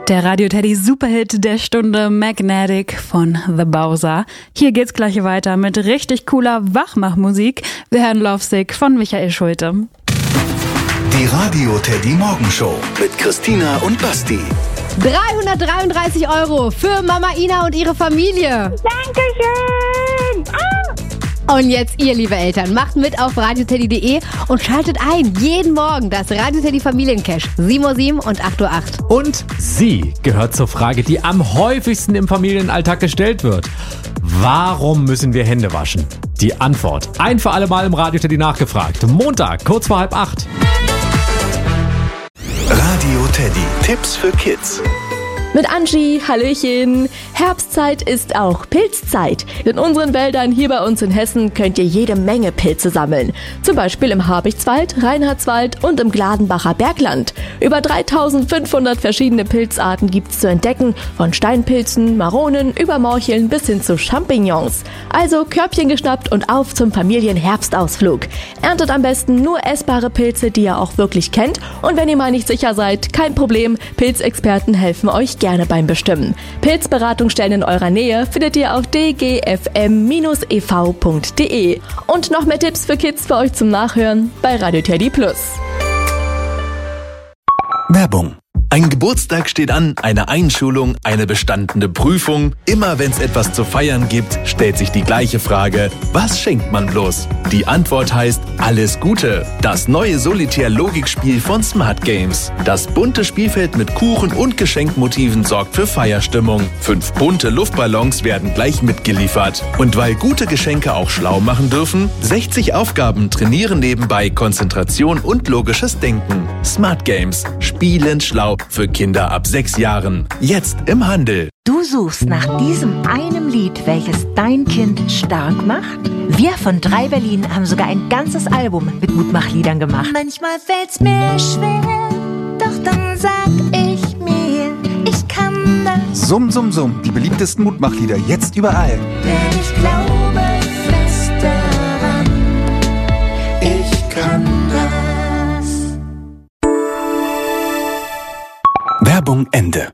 Der Radio Teddy Superhit der Stunde Magnetic von The Bowser. Hier geht's gleich weiter mit richtig cooler Wachmachmusik. Wir hören Lovesick von Michael Schulte. Die Radio Teddy Morgenshow mit Christina und Basti. 333 € für Mama Ina und ihre Familie. Dankeschön! Und jetzt ihr, liebe Eltern, macht mit auf radioteddy.de und schaltet ein. Jeden Morgen das Radio Teddy Familiencash. 7:07 Uhr und 8:08 Uhr. Und sie gehört zur Frage, die am häufigsten im Familienalltag gestellt wird. Warum müssen wir Hände waschen? Die Antwort ein für alle Mal im Radio Teddy nachgefragt. Montag, kurz vor 7:30. Radio Teddy. Tipps für Kids. Mit Angie, Hallöchen. Herbstzeit ist auch Pilzzeit. In unseren Wäldern hier bei uns in Hessen könnt ihr jede Menge Pilze sammeln. Zum Beispiel im Habichtswald, Reinhardswald und im Gladenbacher Bergland. Über 3500 verschiedene Pilzarten gibt's zu entdecken. Von Steinpilzen, Maronen, über Morcheln bis hin zu Champignons. Also Körbchen geschnappt und auf zum Familienherbstausflug. Erntet am besten nur essbare Pilze, die ihr auch wirklich kennt. Und wenn ihr mal nicht sicher seid, kein Problem. Pilzexperten helfen euch gerne beim Bestimmen. Pilzberatungsstellen in eurer Nähe findet ihr auf dgfm-ev.de. Und noch mehr Tipps für Kids für euch zum Nachhören bei Radio Teddy Plus. Werbung. Ein Geburtstag steht an, eine Einschulung, eine bestandene Prüfung. Immer wenn es etwas zu feiern gibt, stellt sich die gleiche Frage: Was schenkt man bloß? Die Antwort heißt Alles Gute. Das neue Solitär-Logikspiel von Smart Games. Das bunte Spielfeld mit Kuchen und Geschenkmotiven sorgt für Feierstimmung. 5 bunte Luftballons werden gleich mitgeliefert. Und weil gute Geschenke auch schlau machen dürfen, 60 Aufgaben trainieren nebenbei Konzentration und logisches Denken. Smart Games. Spielend schlau für Kinder ab 6 Jahren. Jetzt im Handel. Du suchst nach diesem einem Lied, welches dein Kind stark macht? Wir von 3 Berlin haben sogar ein ganzes Album mit Mutmachliedern gemacht. Manchmal fällt's mir schwer, doch dann sag ich mir, ich kann das. Summ, summ, summ, die beliebtesten Mutmachlieder jetzt überall. Denn ich glaube fest daran, ich kann das. Werbung Ende.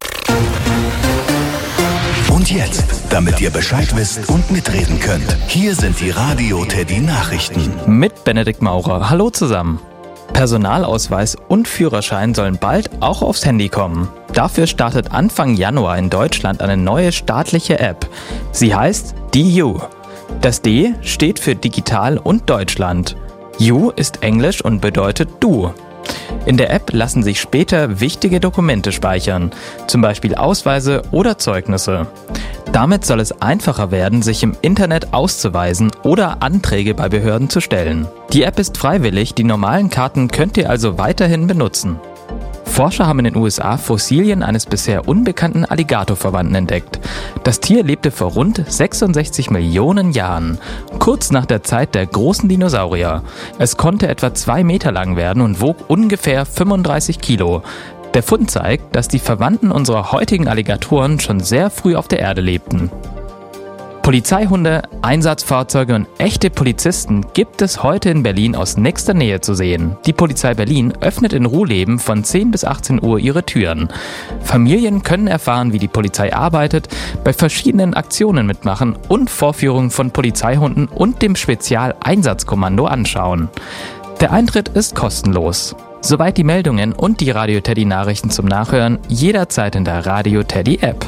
Und jetzt, damit ihr Bescheid wisst und mitreden könnt, hier sind die Radio Teddy Nachrichten. Mit Benedikt Maurer. Hallo zusammen. Personalausweis und Führerschein sollen bald auch aufs Handy kommen. Dafür startet Anfang Januar in Deutschland eine neue staatliche App. Sie heißt DU. Das D steht für Digital und Deutschland. U ist Englisch und bedeutet Du. In der App lassen sich später wichtige Dokumente speichern, zum Beispiel Ausweise oder Zeugnisse. Damit soll es einfacher werden, sich im Internet auszuweisen oder Anträge bei Behörden zu stellen. Die App ist freiwillig, die normalen Karten könnt ihr also weiterhin benutzen. Forscher haben in den USA Fossilien eines bisher unbekannten Alligatorverwandten entdeckt. Das Tier lebte vor rund 66 Millionen Jahren, kurz nach der Zeit der großen Dinosaurier. Es konnte etwa 2 Meter lang werden und wog ungefähr 35 Kilo. Der Fund zeigt, dass die Verwandten unserer heutigen Alligatoren schon sehr früh auf der Erde lebten. Polizeihunde, Einsatzfahrzeuge und echte Polizisten gibt es heute in Berlin aus nächster Nähe zu sehen. Die Polizei Berlin öffnet in Ruhleben von 10 bis 18 Uhr ihre Türen. Familien können erfahren, wie die Polizei arbeitet, bei verschiedenen Aktionen mitmachen und Vorführungen von Polizeihunden und dem Spezialeinsatzkommando anschauen. Der Eintritt ist kostenlos. Soweit die Meldungen und die Radio Teddy Nachrichten zum Nachhören jederzeit in der Radio Teddy App.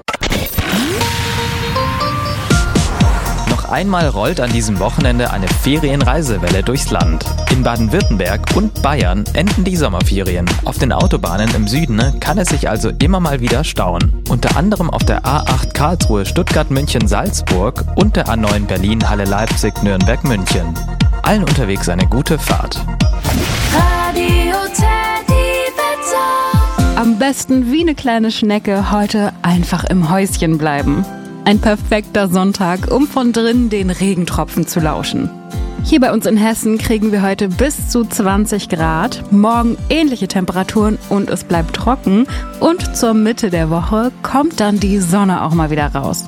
Einmal rollt an diesem Wochenende eine Ferienreisewelle durchs Land. In Baden-Württemberg und Bayern enden die Sommerferien. Auf den Autobahnen im Süden kann es sich also immer mal wieder stauen. Unter anderem auf der A8 Karlsruhe, Stuttgart, München, Salzburg und der A9 Berlin, Halle, Leipzig, Nürnberg, München. Allen unterwegs eine gute Fahrt. Radio Teddy Wetter. Am besten wie eine kleine Schnecke heute einfach im Häuschen bleiben. Ein perfekter Sonntag, um von drinnen den Regentropfen zu lauschen. Hier bei uns in Hessen kriegen wir heute bis zu 20 Grad, morgen ähnliche Temperaturen und es bleibt trocken. Und zur Mitte der Woche kommt dann die Sonne auch mal wieder raus.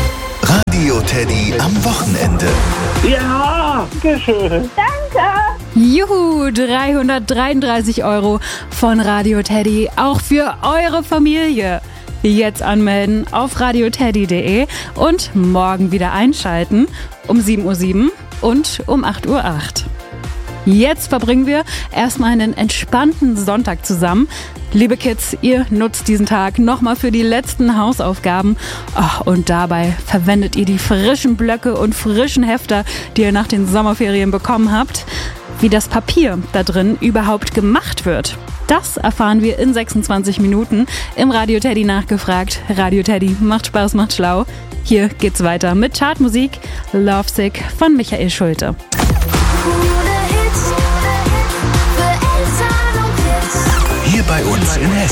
Radio Teddy am Wochenende. Ja, danke schön. Danke! Juhu, 333 € von Radio Teddy, auch für eure Familie. Jetzt anmelden auf radioteddy.de und morgen wieder einschalten um 7:07 Uhr und um 8:08 Uhr. Jetzt verbringen wir erstmal einen entspannten Sonntag zusammen. Liebe Kids, ihr nutzt diesen Tag nochmal für die letzten Hausaufgaben. Und dabei verwendet ihr die frischen Blöcke und frischen Hefter, die ihr nach den Sommerferien bekommen habt. Wie das Papier da drin überhaupt gemacht wird, das erfahren wir in 26 Minuten im Radio Teddy nachgefragt. Radio Teddy macht Spaß, macht schlau. Hier geht's weiter mit Chartmusik Lovesick von Michael Schulte. Hier bei uns in Hessen.